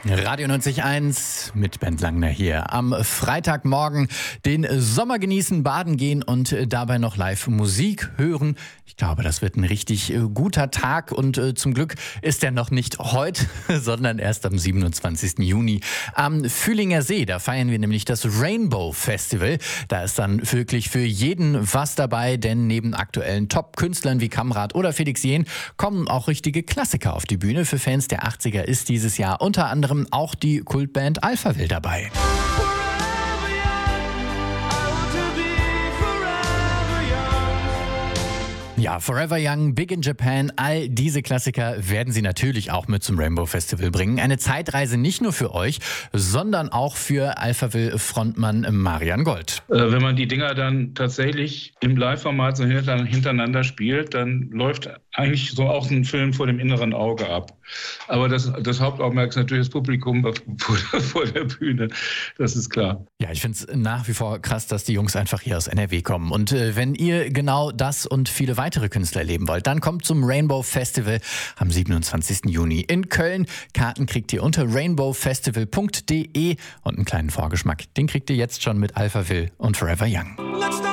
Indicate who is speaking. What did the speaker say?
Speaker 1: Radio 90.1 mit Bernd Langner hier. Am Freitagmorgen den Sommer genießen, baden gehen und dabei noch live Musik hören. Ich glaube, das wird ein richtig guter Tag und zum Glück ist er noch nicht heute, sondern erst am 27. Juni. Am Fühlinger See, da feiern wir nämlich das Rainbow Festival. Da ist dann wirklich für jeden was dabei, denn neben aktuellen Top-Künstlern wie Kamrat oder Felix Jähn kommen auch richtige Klassiker auf die Bühne. Für Fans der 80er ist dieses Jahr unter anderem auch die Kultband Alphaville dabei. Ja, Forever Young, Big in Japan, all diese Klassiker werden sie natürlich auch mit zum Rainbow Festival bringen. Eine Zeitreise nicht nur für euch, sondern auch für Alphaville-Frontmann Marian Gold.
Speaker 2: Wenn man die Dinger dann tatsächlich im Live-Format so hintereinander spielt, dann läuft eigentlich so auch ein Film vor dem inneren Auge ab. Aber das Hauptaugenmerk ist natürlich das Publikum vor der Bühne, das ist klar.
Speaker 1: Ja, ich finde es nach wie vor krass, dass die Jungs einfach hier aus NRW kommen. Und wenn ihr genau das und viele weitere Künstler erleben wollt, dann kommt zum Rainbow Festival am 27. Juni in Köln. Karten kriegt ihr unter rainbowfestival.de und einen kleinen Vorgeschmack, den kriegt ihr jetzt schon mit Alphaville und Forever Young.